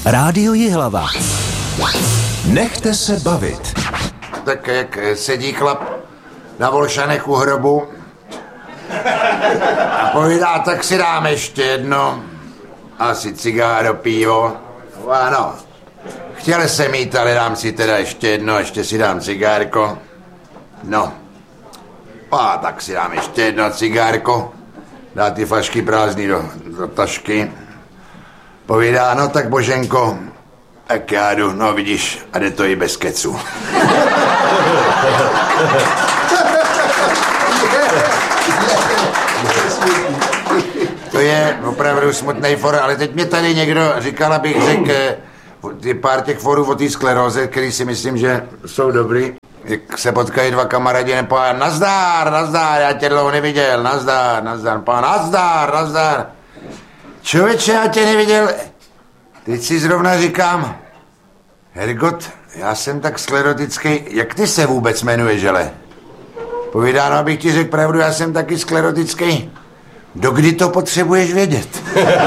Rádio Jihlava. Nechte se bavit. Tak jak sedí chlap na Volšanech u hrobu a povídá, tak si dám ještě jedno, asi cigáro, pivo. Ano, chtěl jsem mít, ale dám si teda ještě jedno, ještě si dám cigárko. No, a tak si dám ještě jedno cigárko, dá ty flašky prázdný do tašky. Povídá, no tak Boženko, tak já jdu, no vidíš, a jde to i bez kecu. To je opravdu smutný for, ale teď mě tady někdo říkal, abych řekl pár těch forů o té skleróze, který si myslím, že jsou dobrý. Jak se potkají dva kamarádi, nepávají, nazdar, já tě dlouho neviděl, nazdar, nazdar. Člověče, já tě neviděl. Teď si zrovna říkám, Hergot, já jsem tak sklerotický, jak ty se vůbec jmenuješ, žele? Povídá, no abych ti řekl pravdu, já jsem taky sklerotický. Dokdy to potřebuješ vědět?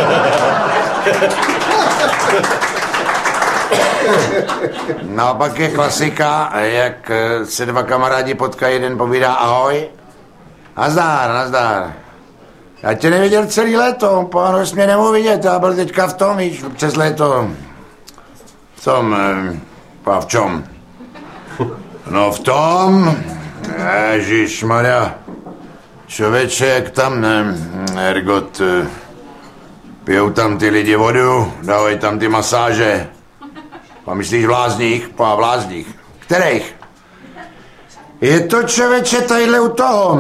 No a pak je klasika, jak se dva kamarádi potkají, jeden povídá ahoj. Nazdar. Já tě neviděl celý léto, pánu, jsi mě nemohl vidět, já byl teďka v tom, víš, přes léto. V čom? No v tom, ježišmarja, člověče, jak tam, Hergot, pijou tam ty lidi vodu, dávají tam ty masáže. A myslíš vlázních? Vlázních. Kterých? Je to, člověče, tadyhle u toho.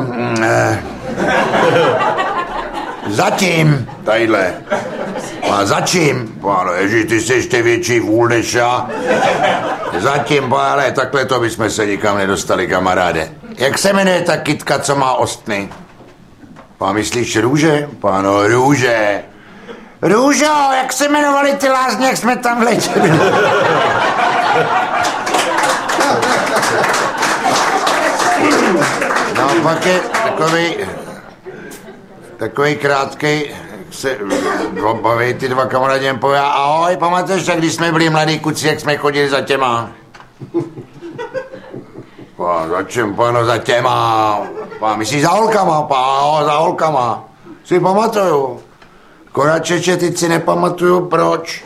Zatím, tadyhle. A začím? Páno, ježiš, ty jsi ještě větší vůl než já. Zatím, ale takhle to bychom se nikam nedostali, kamaráde. Jak se jmenuje ta kytka, co má ostny? Pán, myslíš Růže? Páno, Růže. Růžo, jak se jmenovali ty lázně, jak jsme tam v létě byli? No, pak je takový krátkej, se baví ty dva kamarádi, poví, ahoj, pamatuješ, jak když jsme byli mladí kuci, jak jsme chodili za těma? Za čím, páno, za těma? Myslíš za holkama, za holkama. Si pamatuju. Koračeče, teď si nepamatuju, proč.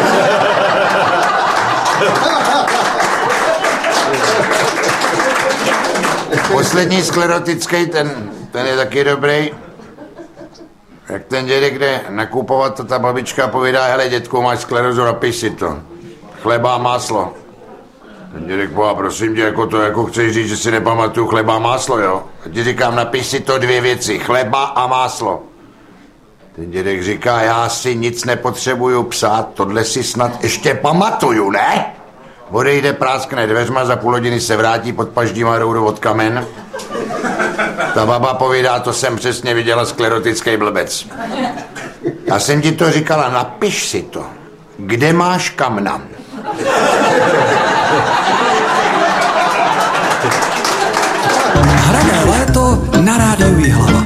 Poslední sklerotický, ten je taky dobrý. Jak ten dědek jde nakupovat, ta babička povídá, hele dětku, máš sklerozu, napiš si to. Chleba a máslo. Ten dědek povídá, prosím tě, jako chceš říct, že si nepamatuju chleba a máslo, jo? A ti říkám, napiš si to 2 věci, chleba a máslo. Ten dědek říká, já si nic nepotřebuju psát, tohle si snad ještě pamatuju, ne? Odejde, práskne dveřma, za půl hodiny se vrátí, pod paždíma roudu od kamen. Ta baba povídá, to jsem přesně viděla, sklerotický blbec. Já jsem ti to říkala, napiš si to. Kde máš kamna? Hrané léto na Rádiu Jihlava.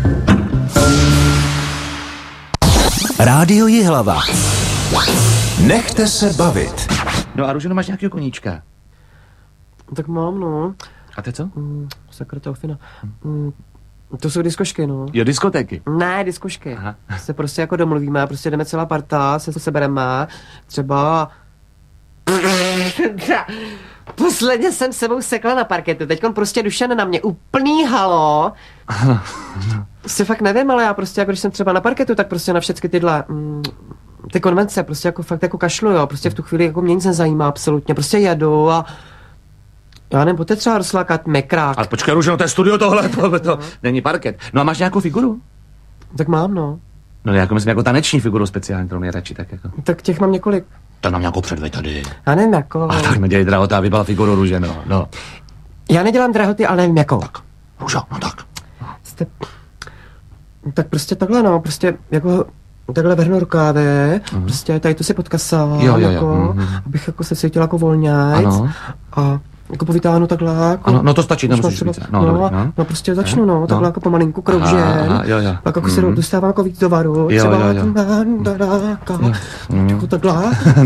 Rádio Jihlava. Nechte se bavit. No a Růženo, máš nějakého koníčka? Tak mám, no. A ty co? Sakra, to fina. To jsou diskošky, no. Jo, diskotéky. Ne, diskošky. Aha. Se prostě jako domluvíme, prostě jdeme celá parta, se sebereme, třeba... Posledně jsem sebou sekla na parketu, teďkon prostě Dušan na mě, úplný halo. Prostě fakt nevím, ale já prostě, jako když jsem třeba na parketu, tak prostě na všechny tyhle... ty konvence, prostě jako fakt jako kašlu, jo, prostě v tu chvíli jako mě nic nezajímá absolutně, prostě jedu a já nevím, pojďte třeba rozlákat mekrák. Ale počkej, Růženo, to je studio tohle, to není parket. No a máš nějakou figuru? Tak mám, no. No jako myslím, jako taneční figuru speciální, kterou nejradši, tak jako. Tak těch mám několik. Tak nám nějakou předvej tady. Já nevím, jako. A tak nedělej drahota, vybal figuru, Růženo, no. Já nedělám drahoty, ale nevím, jako. Tak, Růžo, no tak. Tak prostě takhle, no, prostě jako takhle vrhnu rukávy, prostě tady to si podkasám, jo. jako, abych jako se cítila jako volňajc. Ano. A jako povytáhnu takhle. Jako, Ano, no to stačí, když nemusíš mám více. No, dobrý, no. no prostě začnu, no, takhle No. jako pomalinku kroužen. Aha, jo. Pak jako se dostávám jako víc do varu. Jo, Třeba jo. jako takhle.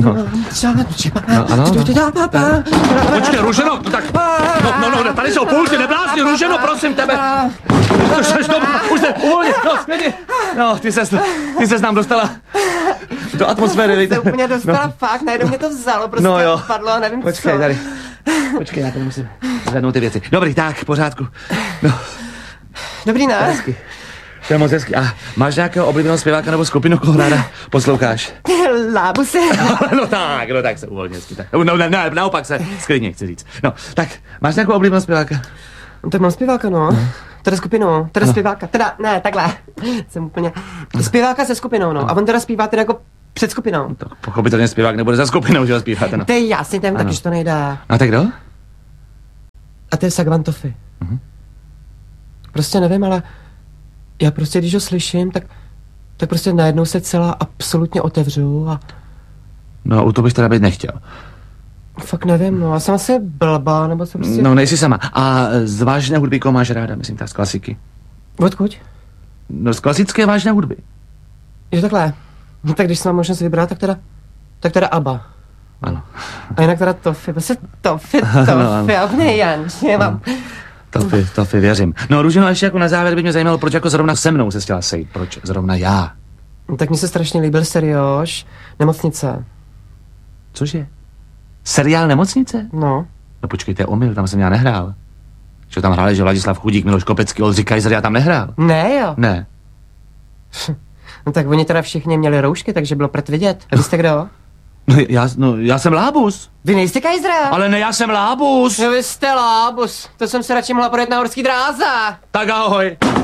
ano. Počkej, Růženo, tak, no, tady jsou pulty, neblázni, Růženo, prosím tebe. Už se, uvolni, no, sklidni. No, ty ses nám dostala do atmosféry, víte. Se úplně dostala fakt, najednou mě to vzalo, prostě No jo. padlo, nevím Počkej, co. tady. Počkej, já tady musím zvednout ty věci. Dobrý, tak, v pořádku. No, Dobrý, ne? hezky. To je moc hezky. A máš nějakého oblíbeného zpěváka nebo skupinu, koho ráda posloucháš? Lábuse. No tak se uvolně hezky. Tak. No, ne, naopak se sklidně, chci říct. No, tak, máš nějakou oblíbeného zpěváka? No, tak mám zpěváka, no. Teda skupinu, teda zpěváka, teda, ne, takhle. Jsem úplně, zpěváka se skupinou, no. A on teda zpívá teda jako před skupinou. Tak pochopitelně zpěvák nebude za skupinou, že ho zpíváte, no. To je jasný, ten taky, že to nejde. A tak kdo? A to je Sagvantofi. Prostě nevím, ale já prostě, když ho slyším, tak prostě najednou se celá absolutně otevřu a No, u toho bych teda být nechtěl. fakt nevím, no. Já jsem asi blbá, nebo jsem prostě... No, nejsi sama. A z vážné hudby koho máš ráda, myslím, tak z klasiky? Odkud? No, z klasické vážné hudby. Jo, takhle. No tak když jsem mám možnost vybrat, tak teda ABBA. Ano. A jinak teda Toffee, prostě Toffee, a úplně Jan, že mám... Tofi, věřím. No, Růžino, ještě jako na závěr by mě zajímalo, proč jako zrovna se mnou se chtěla sejít. Proč zrovna já? No, tak mi se strašně líbil serióš Nemocnice. Cože? Seriál Nemocnice? No. No počkej, to je omyl, tam jsem já nehrál. Že tam hráli, že Vladislav Chudík, Miloš Kopecký, Oldřich Kaiser, já tam nehrál. Ne, jo. Ne. No tak oni teda všichni měli roušky, takže bylo prd vidět. A vy jste kdo? No, já jsem Lábus. Vy nejste Kajzra? Ale ne, já jsem Lábus. No vy jste Lábus. To jsem se radši mohla projet na horský dráze. Tak ahoj.